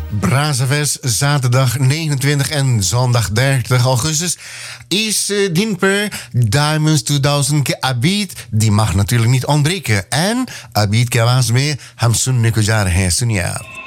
Brazzavers, zaterdag 29 en zondag 30 augustus is Dinper Diamonds 2000 ke Abid. Die mag natuurlijk niet ontbreken. En Abid ke आवाज में हम सुनने को जा रहे हैं, सुनिए आप.